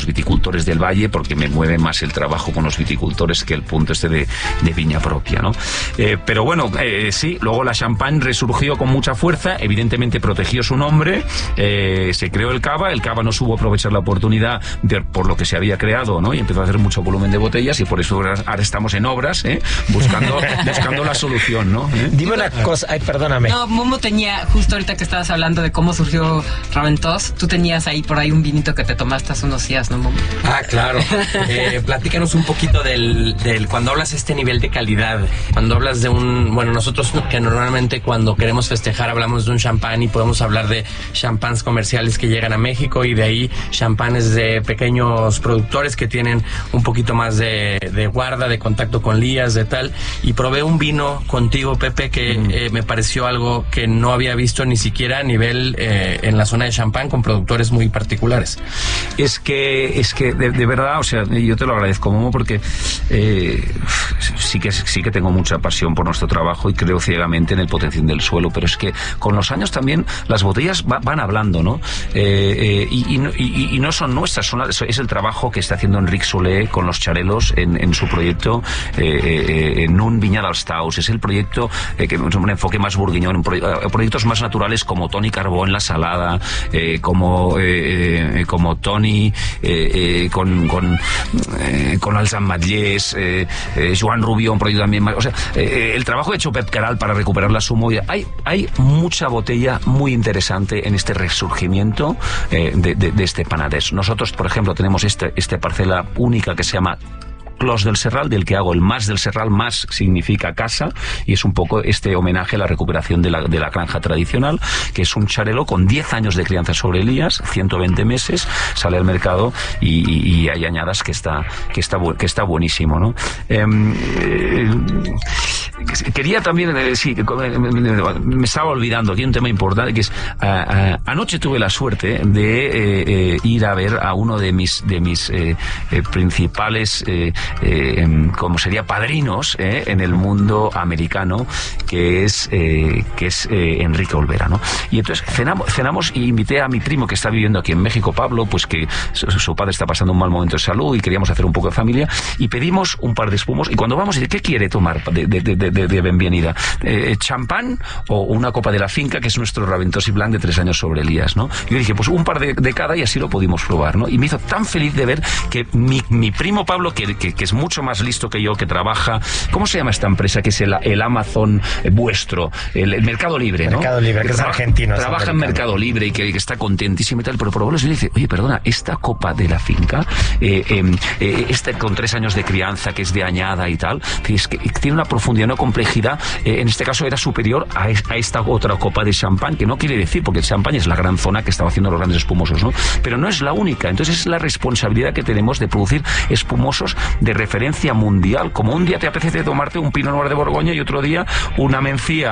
viticultores del valle, porque me mueve más el trabajo con los viticultores que el punto de viña propia, ¿no? Pero bueno, sí, luego la Champagne resurgió con mucha fuerza, evidentemente protegió su nombre, se creó el cava no supo aprovechar la oportunidad por lo que se había creado, ¿no? Y empezó a hacer mucho volumen de botellas, y por eso ahora estamos en obras, buscando la solución, ¿no? Dime una cosa, ay, perdóname. No, Momo tenía, justo ahorita que estabas hablando de cómo surgió Raventós, tú tenías ahí por ahí un vinito que te tomaste hace unos días, ¿no, Momo? Ah, claro. Platícanos un poquito del cuando hablas de este nivel de calidad, cuando hablas de bueno, nosotros que normalmente cuando queremos festejar hablamos de un champán y podemos hablar de champáns comerciales que llegan a México, y de ahí champanes de pequeños productores que tienen un poquito más de guarda, de contacto con lías, de tal, y probé un vino contigo, Pepe, que me pareció algo que no había visto ni siquiera a nivel en la zona de Champagne, con productores muy particulares. Es que de verdad, o sea, yo te lo agradezco, Momo, porque sí que tengo mucha pasión por nuestro trabajo y creo ciegamente en el potencial del suelo, pero es que con los años también las botellas van hablando, ¿no? Y no son nuestras, es el trabajo que está haciendo Enric Solé con los Charelos en su proyecto en un Viña dels Taus. Es el proyecto que es un enfoque más burguiñón, proyectos más naturales como Toni Carbó en la salada, como Toni con els ametllers, Joan Rubió, un proyecto también más, o sea, el trabajo hecho Pep Caral para recuperar la Sumoya. Hay mucha botella muy interesante en este resurgimiento de este Penedès. Nosotros, por ejemplo, tenemos esta parcela única que se llama Clos del Serral, del que hago el Mas del Serral. Mas significa casa, y es un poco este homenaje a la recuperación de la granja tradicional, que es un charelo con 10 años de crianza sobre elías, 120 meses, sale al mercado y hay añadas que está buenísimo, ¿no? Quería también, me estaba olvidando aquí un tema importante, que es anoche tuve la suerte de ir a ver a uno de mis principales como sería padrinos en el mundo americano, que es Enrique Olvera, ¿no? Y entonces cenamos y invité a mi primo que está viviendo aquí en México, Pablo, pues que su padre está pasando un mal momento de salud y queríamos hacer un poco de familia, y pedimos un par de espumos, y cuando vamos a decir, ¿qué quiere tomar de bienvenida? ¿Champán o una copa de la finca, que es nuestro Raventós y Blanc de 3 años sobre Elías, ¿no? Y yo dije, pues un par de cada, y así lo pudimos probar, ¿no? Y me hizo tan feliz de ver que mi primo Pablo, que es mucho más listo que yo, que trabaja, ¿cómo se llama esta empresa? Que es el Amazon vuestro, el Mercado Libre, ¿no? Mercado Libre, que es argentino. Trabaja en Mercado Libre y que está contentísimo y tal, pero probó y le dice, oye, perdona, esta copa de la finca, con 3 años de crianza, que es de añada y tal, que tiene una profundidad, una complejidad, en este caso era superior a esta otra copa de champán, que no quiere decir, porque el champán es la gran zona que estaba haciendo los grandes espumosos, ¿no? Pero no es la única. Entonces es la responsabilidad que tenemos de producir espumosos de referencia mundial. Como un día te apetece tomarte un Pinot Noir de Borgoña y otro día una Mencía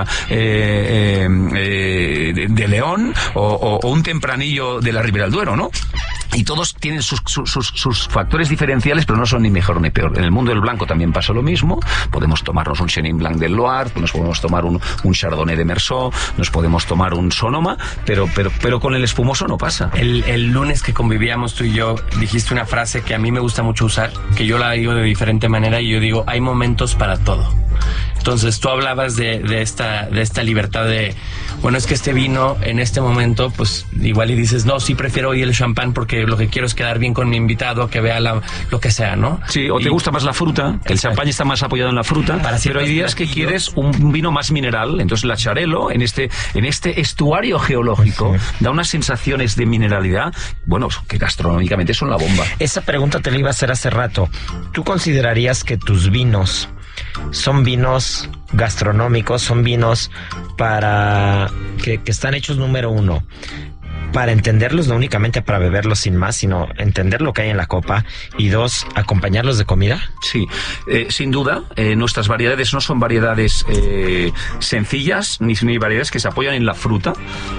de León o un Tempranillo de la Ribera del Duero, ¿no? Y todos tienen sus factores diferenciales, pero no son ni mejor ni peor. En el mundo del blanco también pasa lo mismo. Podemos tomarnos un Chenin Blanc del Loire, nos podemos tomar un Chardonnay de Meursault, nos podemos tomar un Sonoma, pero con el espumoso no pasa. El lunes que convivíamos tú y yo, dijiste una frase que a mí me gusta mucho usar, que yo la digo de diferente manera, y yo digo, hay momentos para todo. Entonces tú hablabas de esta libertad de, bueno, es que este vino en este momento, pues igual y dices, no, sí prefiero hoy el champán porque lo que quiero es quedar bien con mi invitado, que vea lo que sea, ¿no? Sí, o te gusta más la fruta, el champán está más apoyado en la fruta, pero hay días que quieres un vino más mineral. Entonces la Charelo, en este estuario geológico, da unas sensaciones de mineralidad, bueno, que gastronómicamente son la bomba. Esa pregunta te la iba a hacer hace rato. ¿Tú considerarías que tus vinos son vinos gastronómicos, son vinos para que están hechos, número uno, para entenderlos, no únicamente para beberlos sin más, sino entender lo que hay en la copa, y 2, acompañarlos de comida? Sí, sin duda, nuestras variedades no son variedades sencillas, ni variedades que se apoyan en la fruta.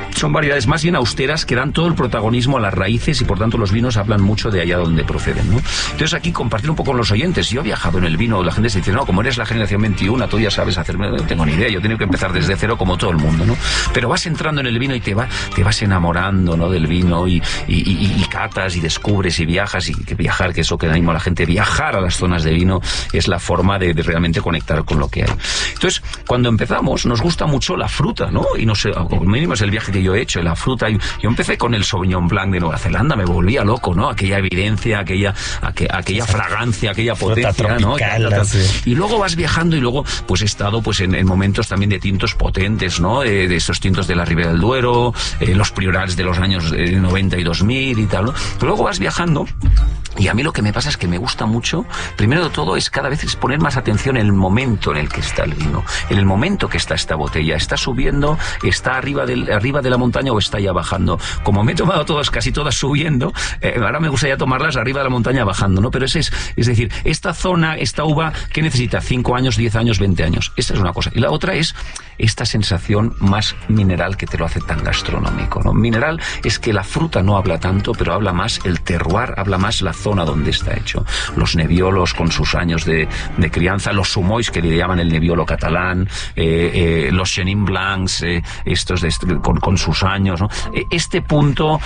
son variedades más bien austeras que dan todo el protagonismo a las raíces y por tanto los vinos hablan mucho de allá donde proceden, ¿no? Entonces aquí compartir un poco con los oyentes. Yo he viajado en el vino, la gente se dice, no, como eres la generación 21, tú ya sabes hacerme, no tengo ni idea, yo tengo que empezar desde cero como todo el mundo, ¿no? Pero vas entrando en el vino y te vas enamorando, ¿no? Del vino y catas y descubres y viajas y que viajar, que eso que animo a la gente, viajar a las zonas de vino es la forma de realmente conectar con lo que hay. Entonces, cuando empezamos, nos gusta mucho la fruta, ¿no? Y no sé, al mínimo es el viaje que yo he hecho, la fruta. Yo empecé con el Sauvignon Blanc de Nueva Zelanda, me volvía loco, ¿no? Aquella evidencia, aquella fragancia, aquella potencia, ¿no? Y luego vas viajando y luego, pues he estado pues en momentos también de tintos potentes, ¿no? De esos tintos de la Ribera del Duero, los Priorats de los años 90 y 2000 y tal, ¿no? Pero luego vas viajando. Y a mí lo que me pasa es que me gusta mucho, primero de todo, es cada vez es poner más atención en el momento en el que está el vino, en el momento que está esta botella. ¿Está subiendo, está arriba de la montaña o está ya bajando? Como me he tomado casi todas subiendo, ahora me gustaría tomarlas arriba de la montaña bajando, ¿no? Pero es decir, esta zona, esta uva, ¿qué necesita? 5 años, 10 años, 20 años. Esa es una cosa. Y la otra es esta sensación más mineral que te lo hace tan gastronómico, ¿no? Mineral es que la fruta no habla tanto, pero habla más el terroir, habla más la zona donde está hecho. Los Nebbiolos con sus años de crianza, los Sumois que le llaman el Nebbiolo catalán, los Chenin Blancs, estos con sus años, ¿no? Este punto,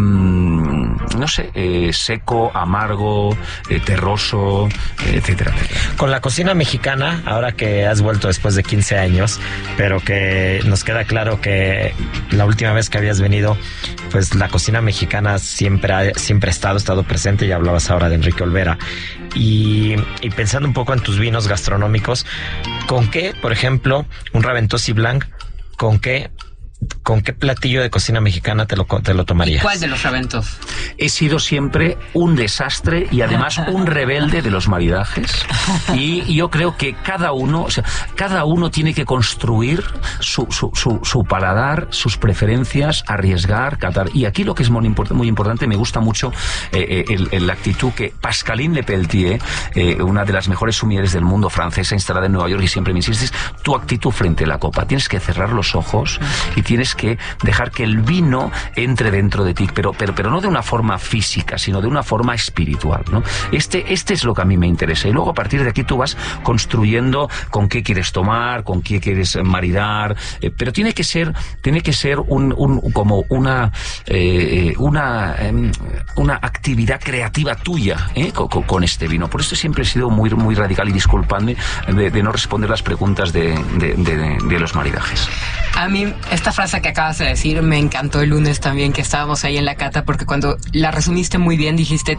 no sé, seco, amargo, terroso, etcétera, etcétera. Con la cocina mexicana, ahora que has vuelto después de 15 años, pero que nos queda claro que la última vez que habías venido, pues la cocina mexicana siempre ha estado presente. Ya hablabas ahora de Enrique Olvera. Y pensando un poco en tus vinos gastronómicos, ¿con qué, por ejemplo, un Raventós Blanc, con qué platillo de cocina mexicana te lo tomarías? ¿Cuál de los Raventós? He sido siempre un desastre y además un rebelde de los maridajes. Y yo creo que cada uno tiene que construir su paladar, sus preferencias, arriesgar, catar. Y aquí lo que es muy importante, me gusta mucho la actitud que Pascaline Lepeltier, una de las mejores sommeliers del mundo, francesa, instalada en Nueva York, y siempre me insistes, tu actitud frente a la copa. Tienes que cerrar los ojos y tienes que dejar que el vino entre dentro de ti, pero no de una forma física, sino de una forma espiritual, ¿no? Este es lo que a mí me interesa. Y luego a partir de aquí tú vas construyendo con qué quieres tomar, con qué quieres maridar, pero tiene que ser como una actividad creativa tuya, con este vino. Por eso siempre he sido muy, muy radical, y disculpadme de no responder las preguntas de los maridajes. A mí esta frase que acabas de decir me encantó el lunes también, que estábamos ahí en la cata, porque cuando la resumiste muy bien dijiste,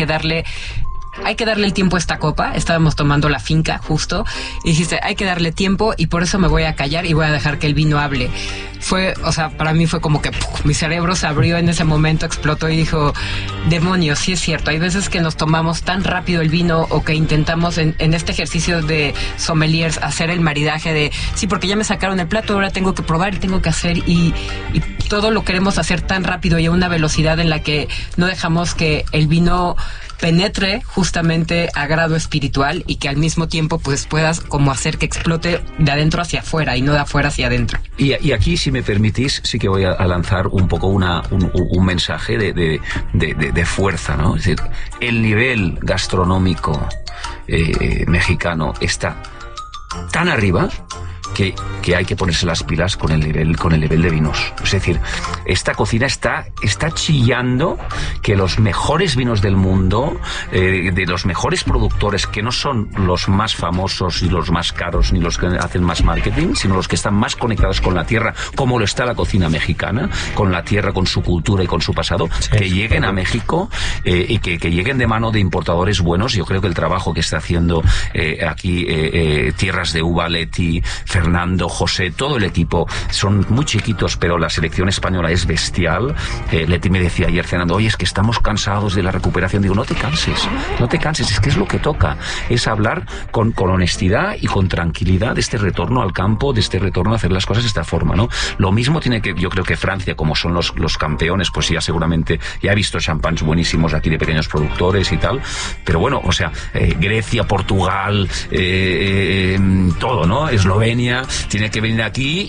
hay que darle el tiempo a esta copa. Estábamos tomando la finca justo y dijiste, hay que darle tiempo, y por eso me voy a callar y voy a dejar que el vino hable. Para mí fue como que mi cerebro se abrió en ese momento, explotó y dijo, demonios, sí es cierto. Hay veces que nos tomamos tan rápido el vino, o que intentamos en este ejercicio de sommeliers hacer el maridaje de, sí, porque ya me sacaron el plato, ahora tengo que probar y tengo que hacer, y todo lo queremos hacer tan rápido y a una velocidad en la que no dejamos que el vino penetre justamente a grado espiritual, y que al mismo tiempo pues puedas como hacer que explote de adentro hacia afuera y no de afuera hacia adentro. Y aquí, si me permitís, sí que voy a lanzar un poco un mensaje de fuerza, ¿no? Es decir, el nivel gastronómico mexicano está tan arriba que hay que ponerse las pilas con el nivel de vinos. Es decir, esta cocina está chillando que los mejores vinos del mundo, de los mejores productores, que no son los más famosos y los más caros ni los que hacen más marketing, sino los que están más conectados con la tierra, como lo está la cocina mexicana, con la tierra, con su cultura y con su pasado, sí, que lleguen a México y que lleguen de mano de importadores buenos. Yo creo que el trabajo que está haciendo aquí Tierras de Uva, Leti, Fernando, José, todo el equipo, son muy chiquitos, pero la selección española es bestial. Leti me decía ayer cenando, oye, es que estamos cansados de la recuperación. Digo, no te canses, es que es lo que toca, es hablar con honestidad y con tranquilidad de este retorno al campo, de este retorno a hacer las cosas de esta forma, ¿no? Lo mismo tiene que, yo creo que Francia, como son los campeones, pues ya seguramente, ya he visto champans buenísimos aquí de pequeños productores y tal, pero bueno, o sea, Grecia, Portugal, todo, ¿no? Eslovenia, España, tiene que venir aquí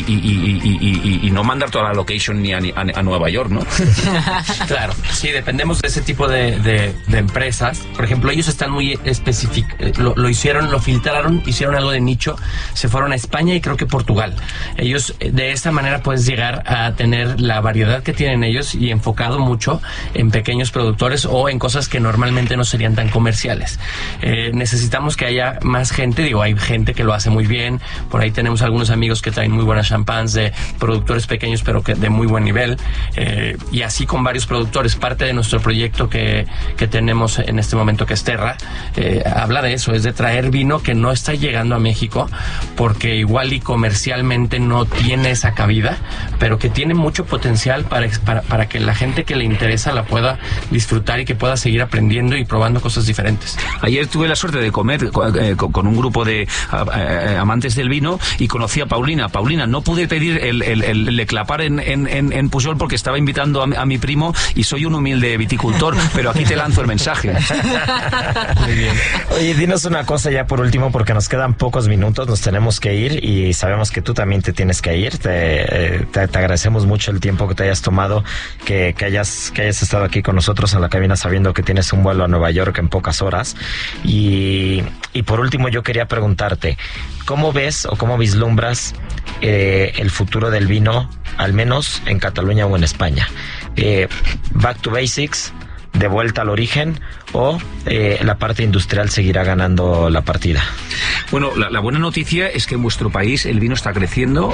y no mandar toda la location ni a Nueva York, ¿no? Claro, sí, dependemos de ese tipo de empresas. Por ejemplo, ellos están muy específicos, lo hicieron, lo filtraron, hicieron algo de nicho, se fueron a España y creo que Portugal. Ellos, de esta manera puedes llegar a tener la variedad que tienen ellos y enfocado mucho en pequeños productores o en cosas que normalmente no serían tan comerciales. Necesitamos que haya más gente, digo, hay gente que lo hace muy bien, por ahí tenemos algunos amigos que traen muy buenas champans de productores pequeños pero que de muy buen nivel, y así con varios productores. Parte de nuestro proyecto que tenemos en este momento, que es Terra, habla de eso, es de traer vino que no está llegando a México porque igual y comercialmente no tiene esa cabida, pero que tiene mucho potencial para que la gente que le interesa la pueda disfrutar y que pueda seguir aprendiendo y probando cosas diferentes. Ayer tuve la suerte de comer con un grupo de amantes del vino y conocí a Paulina. No pude pedir el eclapar en Pujol porque estaba invitando a mi primo y soy un humilde viticultor, pero aquí te lanzo el mensaje. Muy bien. Oye, dinos una cosa ya por último, porque nos quedan pocos minutos, nos tenemos que ir y sabemos que tú también te tienes que ir. Te agradecemos mucho el tiempo que te hayas tomado, que hayas estado aquí con nosotros en la cabina sabiendo que tienes un vuelo a Nueva York en pocas horas. Y por último yo quería preguntarte, ¿cómo ves o cómo vislumbras el futuro del vino, al menos en Cataluña o en España? Back to basics, de vuelta al origen, o la parte industrial seguirá ganando la partida? Bueno, la buena noticia es que en vuestro país el vino está creciendo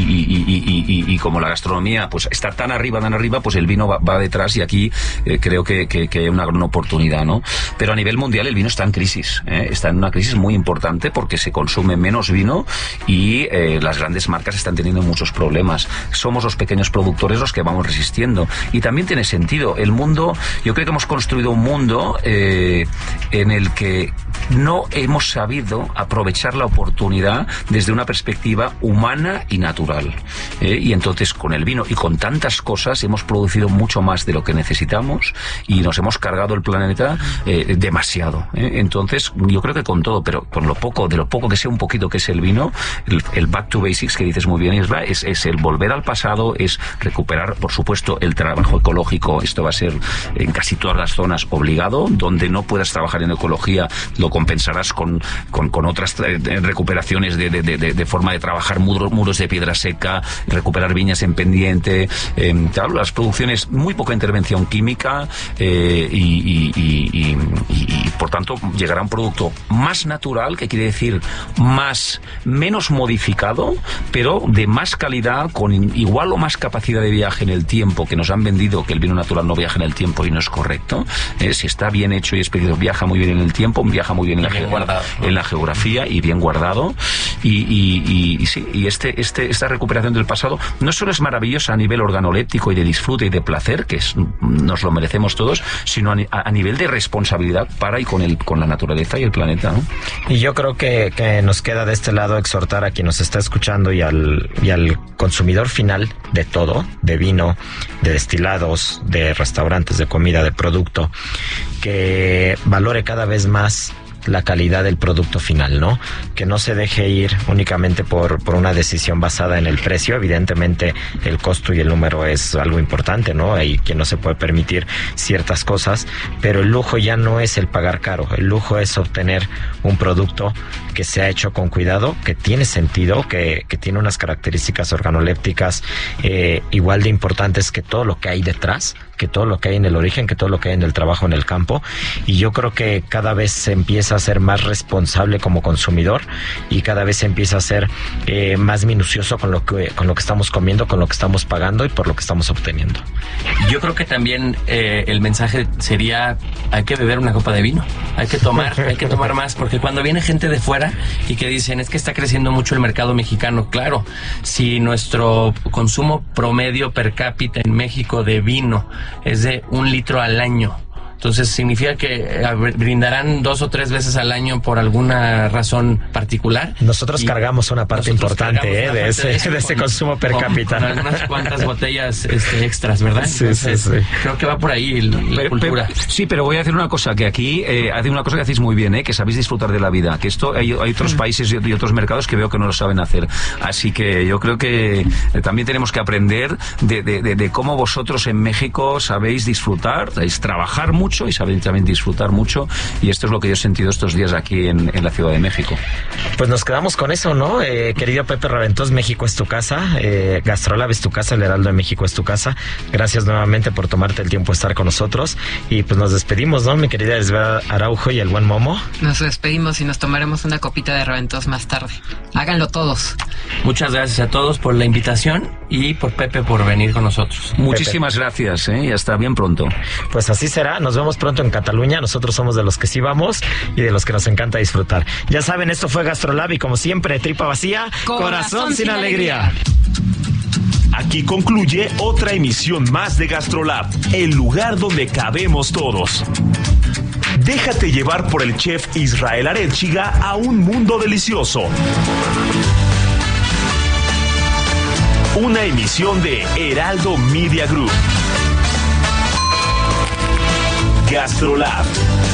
y como la gastronomía pues está tan arriba, pues el vino va detrás, y aquí creo que hay una gran oportunidad, ¿no? Pero a nivel mundial el vino está en crisis, está en una crisis muy importante porque se consume menos vino y las grandes marcas están teniendo muchos problemas. Somos los pequeños productores los que vamos resistiendo, y también tiene sentido. El mundo, yo creo que hemos construido un mundo en el que no hemos sabido aprovechar la oportunidad desde una perspectiva humana y natural. Y entonces con el vino y con tantas cosas hemos producido mucho más de lo que necesitamos y nos hemos cargado el planeta demasiado. Entonces yo creo que con todo, pero con de lo poco que sea un poquito que es el vino, el back to basics que dices muy bien, Isra, es el volver al pasado, es recuperar, por supuesto, el trabajo ecológico. Esto va a ser en casi todas las zonas obligado. Donde no puedas trabajar en ecología lo compensarás con otras recuperaciones de forma de trabajar muros de piedra seca, recuperar viñas en pendiente, claro, las producciones, muy poca intervención química, y por tanto llegará un producto más natural, que quiere decir menos modificado, pero de más calidad, con igual o más capacidad de viaje en el tiempo, que nos han vendido que el vino natural no viaja en el tiempo y no es correcto. Si está bien hecho y expedido, viaja muy bien en el tiempo, viaja muy bien en la geografía y bien guardado. Y sí, y esta recuperación del pasado no solo es maravillosa a nivel organoléptico y de disfrute y de placer, que nos lo merecemos todos, sino a nivel de responsabilidad para y con la naturaleza y el planeta, ¿no? Y yo creo que nos queda de este lado exhortar a quien nos está escuchando y al consumidor final de todo, de vino, de destilados, de restaurantes, de comida, de producto, que valore cada vez más la calidad del producto final, ¿no? Que no se deje ir únicamente por una decisión basada en el precio. Evidentemente el costo y el número es algo importante, ¿no? Hay quien no se puede permitir ciertas cosas, pero el lujo ya no es el pagar caro. El lujo es obtener un producto que se ha hecho con cuidado, que tiene sentido, que tiene unas características organolépticas igual de importantes que todo lo que hay detrás, que todo lo que hay en el origen, que todo lo que hay en el trabajo en el campo. Y yo creo que cada vez se empieza a ser más responsable como consumidor y cada vez se empieza a ser más minucioso con lo que estamos comiendo, con lo que estamos pagando y por lo que estamos obteniendo. Yo creo que también el mensaje sería: hay que beber una copa de vino, hay que tomar más, porque cuando viene gente de fuera y que dicen es que está creciendo mucho el mercado mexicano, claro, si nuestro consumo promedio per cápita en México de vino es de 1 litro al año, Entonces significa que brindarán 2 o 3 veces al año por alguna razón particular. Nosotros cargamos una parte importante de ese consumo per cápita. Con unas cuantas botellas extras, ¿verdad? Sí, Entonces, sí. creo que va por ahí la cultura. Sí, pero voy a decir una cosa, que aquí hay una cosa que hacéis muy bien, que sabéis disfrutar de la vida, que esto hay otros países y otros mercados que veo que no lo saben hacer. Así que yo creo que también tenemos que aprender de cómo vosotros en México sabéis disfrutar, sabéis trabajar mucho y sabéis también disfrutar mucho, y esto es lo que yo he sentido estos días aquí en la Ciudad de México. Pues nos quedamos con eso, ¿no? Querido Pepe Raventós, México es tu casa, GastroLab es tu casa, el Heraldo de México es tu casa. Gracias nuevamente por tomarte el tiempo de estar con nosotros, y pues nos despedimos, ¿no? Mi querida Elizabeth Araujo y el buen Momo. Nos despedimos y nos tomaremos una copita de Raventós más tarde. Háganlo todos. Muchas gracias a todos por la invitación y por Pepe por venir con nosotros. Muchísimas gracias, y hasta bien pronto. Pues así será, nos vemos pronto en Cataluña. Nosotros somos de los que sí vamos y de los que nos encanta disfrutar. Ya saben, esto fue GastroLab y como siempre, tripa vacía, corazón sin alegría. Aquí concluye otra emisión más de GastroLab, el lugar donde cabemos todos. Déjate llevar por el chef Israel Arechiga a un mundo delicioso. Una emisión de Heraldo Media Group. GastroLab.